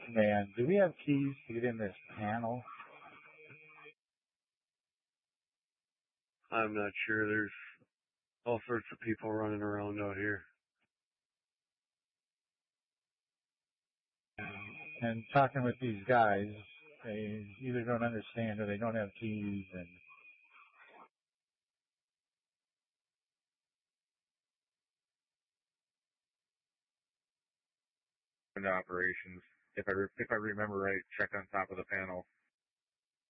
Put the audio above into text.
Man, do we have keys to get in this panel? I'm not sure. There's all sorts of people running around out here. And talking with these guys, they either don't understand or they don't have keys, and into operations. If I remember right, check on top of the panel.